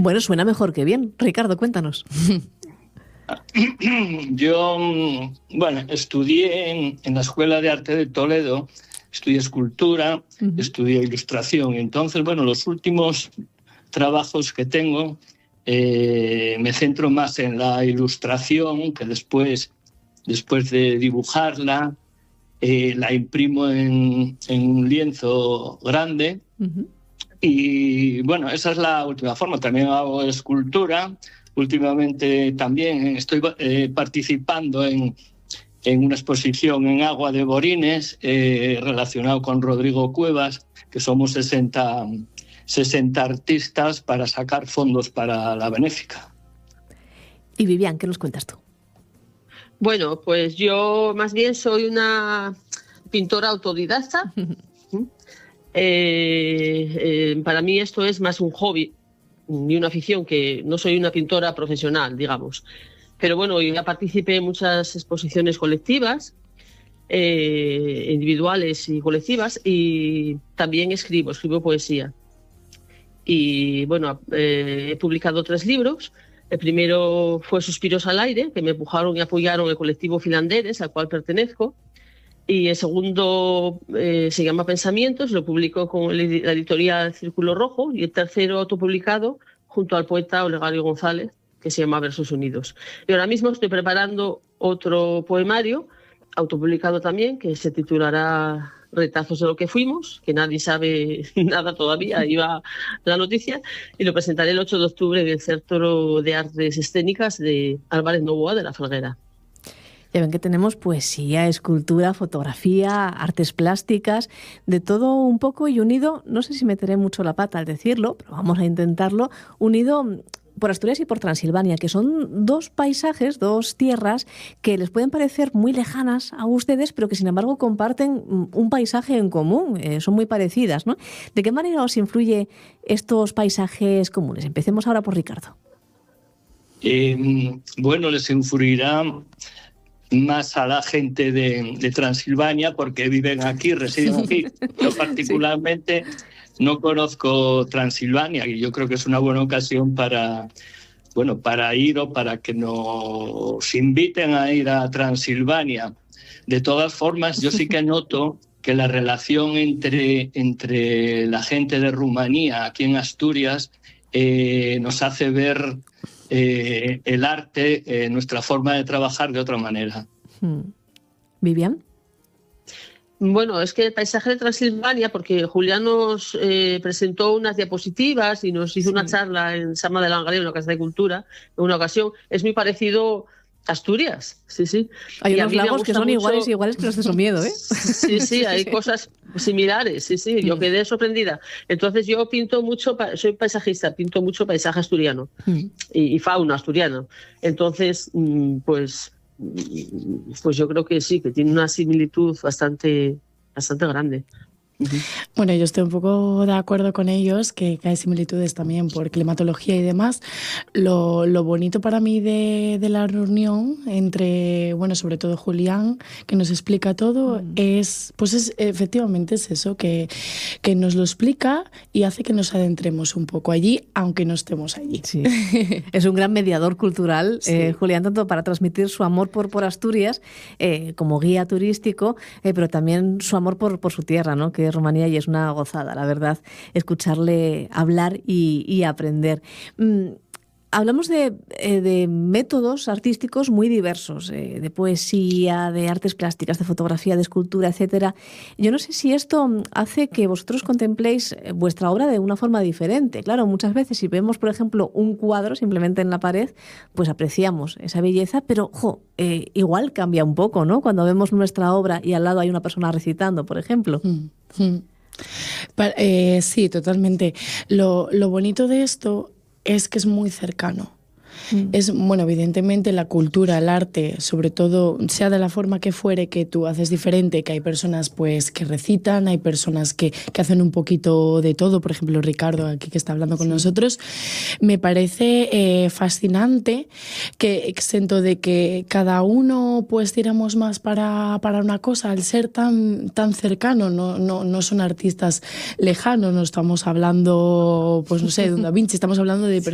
Bueno, suena mejor que bien. Ricardo, cuéntanos. Yo, estudié en la Escuela de Arte de Toledo, estudié escultura, estudié ilustración. Entonces, los últimos trabajos que tengo me centro más en la ilustración, que después de dibujarla, la imprimo en un lienzo grande. Y esa es la última forma. También hago escultura. Últimamente también estoy participando en una exposición en agua de Borines relacionado con Rodrigo Cuevas, que somos 60 artistas para sacar fondos para la benéfica. Y Vivian, ¿qué nos cuentas tú? Bueno, pues yo más bien soy una pintora autodidacta. Para mí esto es más un hobby y una afición, que no soy una pintora profesional, digamos. Pero bueno, ya participé en muchas exposiciones colectivas, individuales y colectivas, y también escribo poesía. Y bueno, he publicado 3 libros. El primero fue Suspiros al aire, que me empujaron y apoyaron el colectivo Filanderes, al cual pertenezco. Y el segundo se llama Pensamientos, lo publico con la editorial Círculo Rojo. Y el tercero autopublicado junto al poeta Olegario González, que se llama Versos Unidos. Y ahora mismo estoy preparando otro poemario, autopublicado también, que se titulará Retazos de lo que fuimos, que nadie sabe nada todavía, ahí va la noticia, y lo presentaré el 8 de octubre en el Centro de Artes Escénicas de Álvarez Novoa de la Felguera. Ya ven que tenemos poesía, escultura, fotografía, artes plásticas, de todo un poco, y unido, no sé si meteré mucho la pata al decirlo, pero vamos a intentarlo, unido por Asturias y por Transilvania, que son 2 paisajes, 2 tierras que les pueden parecer muy lejanas a ustedes, pero que sin embargo comparten un paisaje en común, son muy parecidas, ¿no? ¿De qué manera os influye estos paisajes comunes? Empecemos ahora por Ricardo. Les influirá más a la gente de Transilvania, porque viven aquí, residen aquí. Yo particularmente no conozco Transilvania, y yo creo que es una buena ocasión para ir, o para que nos inviten a ir a Transilvania. De todas formas, yo sí que noto que la relación entre la gente de Rumanía aquí en Asturias nos hace ver el arte, nuestra forma de trabajar de otra manera. ¿Vivian? Bueno, es que el paisaje de Transilvania, porque Julián nos presentó unas diapositivas y nos hizo una charla en Sama de Langreo, en la Casa de Cultura, en una ocasión, es muy parecido a Asturias, sí. Hay unos lagos que son iguales que los de Somiedo, ¿eh? Sí, hay cosas similares, sí, yo quedé sorprendida. Entonces yo pinto mucho, soy paisajista, pinto mucho paisaje asturiano y fauna asturiana. Entonces, pues yo creo que sí, que tiene una similitud bastante grande. Bueno, yo estoy un poco de acuerdo con ellos, que hay similitudes también por climatología y demás. Lo bonito para mí de la reunión entre, sobre todo Julián, que nos explica todo, es efectivamente es eso, que nos lo explica y hace que nos adentremos un poco allí, aunque no estemos allí. Sí. Es un gran mediador cultural, sí. Julián, tanto para transmitir su amor por Asturias como guía turístico, pero también su amor por su tierra, ¿no? Que es Rumanía, y es una gozada, la verdad, escucharle hablar y aprender. Hablamos de métodos artísticos muy diversos, de poesía, de artes plásticas, de fotografía, de escultura, etcétera. Yo no sé si esto hace que vosotros contempléis vuestra obra de una forma diferente. Claro, muchas veces si vemos, por ejemplo, un cuadro simplemente en la pared, pues apreciamos esa belleza, pero igual cambia un poco, ¿no? Cuando vemos nuestra obra y al lado hay una persona recitando, por ejemplo. Sí, totalmente. Lo bonito de esto es que es muy cercano. Es, evidentemente la cultura, el arte, sobre todo, sea de la forma que fuere, que tú haces diferente, que hay personas pues que recitan, hay personas que hacen un poquito de todo, por ejemplo Ricardo aquí que está hablando con nosotros. Me parece fascinante, que exento de que cada uno pues tiramos más para una cosa, al ser tan cercano, no son artistas lejanos, no estamos hablando, pues no sé, de un Da Vinci, estamos hablando de